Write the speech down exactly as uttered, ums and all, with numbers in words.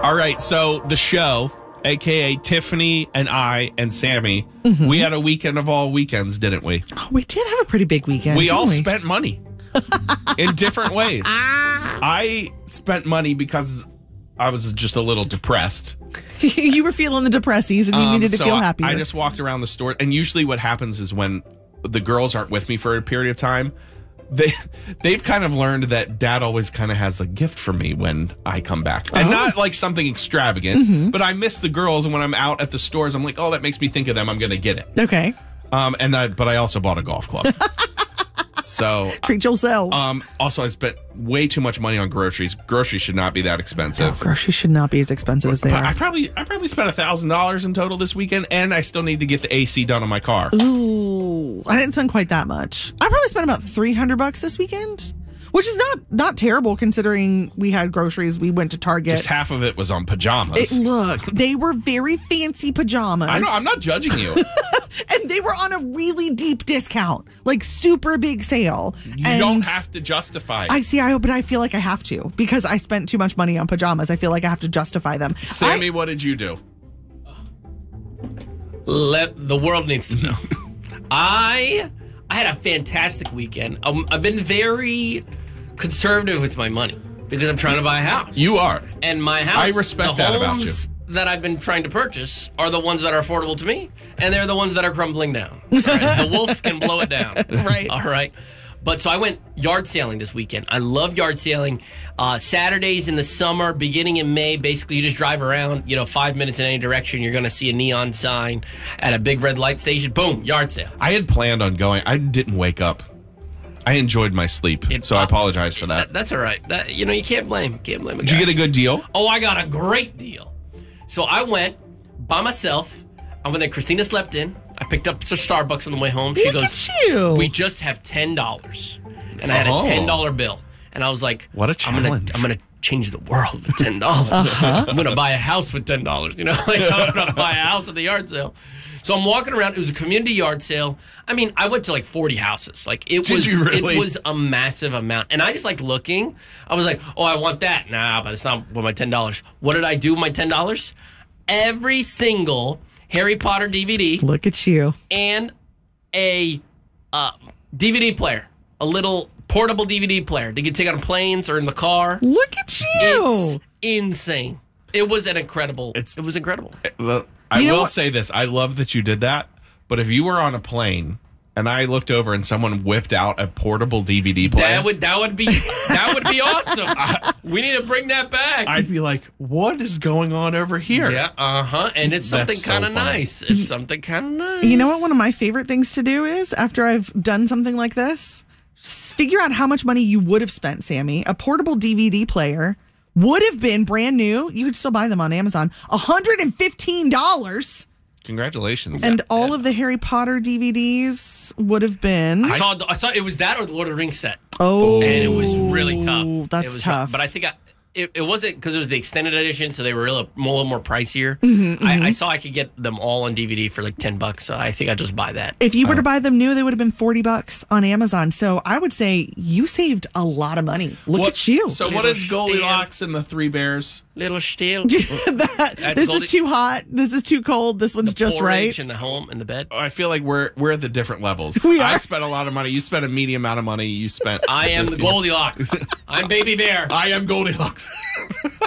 All right, so the show, a k a. Tiffany and I and Sammy, mm-hmm. we had a weekend of all weekends, didn't we? Oh, we did have a pretty big weekend, We all we? spent money in different ways. I spent money because I was just a little depressed. You were feeling the depressies and you um, needed to so feel I, happier. I just walked around the store, and usually what happens is when the girls aren't with me for a period of time, they, they've kind of learned that dad always kind of has a gift for me when I come back. And oh. not like something extravagant, mm-hmm. but I miss the girls, and when I'm out at the stores, I'm like, oh, that makes me think of them. I'm going to get it. Okay. Um, and I, But I also bought a golf club. So treat yourself. Um, also, I spent way too much money on groceries. Groceries should not be that expensive. No, groceries should not be as expensive as they are. I probably I probably spent a thousand dollars in total this weekend, and I still need to get the A C done on my car. Ooh, I didn't spend quite that much. I probably spent about three hundred bucks this weekend, which is not not terrible considering we had groceries. We went to Target. Just half of it was on pajamas. It, look, they were very fancy pajamas. I know. I'm not judging you. And they were on a really deep discount, like super big sale. You and don't have to justify it. I see, I but I feel like I have to because I spent too much money on pajamas. I feel like I have to justify them. Sammy, I, what did you do? Let the world needs to know. I I had a fantastic weekend. Um, I've been very conservative with my money because I'm trying to buy a house. You are. And my house, I respect the that about homes you. that I've been trying to purchase are the ones that are affordable to me, and they're the ones that are crumbling down. All right? The wolf can blow it down. Right. All right. But so I went yard sailing this weekend. I love yard sailing. Uh, Saturdays in the summer, beginning in May, basically you just drive around, you know, five minutes in any direction. You're going to see a neon sign at a big red light station. Boom, yard sale. I had planned on going. I didn't wake up. I enjoyed my sleep, It, so uh, I apologize for that. that. That's all right. That, you know, you can't blame. Can't blame a Did guy. you get a good deal? Oh, I got a great deal. So I went by myself. I went there. Christina slept in. I picked up some Starbucks on the way home. She Look goes, at you. "We just have ten dollars," and I had Oh. a ten dollar bill, and I was like, What a I'm gonna, challenge. I'm gonna change the world with ten dollars. Uh-huh. I'm gonna buy a house with ten dollars. You know, like I'm gonna buy a house at the yard sale. So I'm walking around. It was a community yard sale. I mean, I went to like forty houses. Like it Did was, you really? it was a massive amount. And I just like looking. I was like, oh, I want that. Nah, but it's not with my ten dollars. What did I do with my ten dollars? Every single Harry Potter D V D Look at you. and a uh, D V D player, a little portable D V D player that you can take on planes or in the car. Look at you. It's insane. It was an incredible. It's- it was incredible. Well, I You know will what? say this. I love that you did that. But if you were on a plane and I looked over and someone whipped out a portable D V D player, That would that would be that would be awesome. We need to bring that back. I'd be like, what is going on over here? Yeah, uh huh. And it's something That's so kind of funny. nice. It's something kind of nice. You know what one of my favorite things to do is after I've done something like this? Just figure out how much money you would have spent, Sammy. A portable D V D player would have been brand new. You could still buy them on Amazon. one hundred fifteen dollars. Congratulations. And all of the Harry Potter D V Ds would have been. I saw I saw it was that or the Lord of the Rings set. Oh, And it was really tough. That's it was tough. But I think I, it, it wasn't because it was the extended edition, so they were a little more, a little more pricier. Mm-hmm, I, I saw I could get them all on D V D for like ten bucks, so I think I'd just buy that. If you were to buy them new, they would have been forty bucks on Amazon. So I would say you saved a lot of money. Look What- at you. So what Little is Goldilocks and the Three Bears? Little steel. That- That's this Goldie- is too hot. This is too cold. This one's just Porridge right. in the home in the bed. I feel like we're we're at the different levels. We I are. spent a lot of money. You spent a medium amount of money. You spent. I am the Goldilocks. I'm Baby Bear. I am Goldilocks.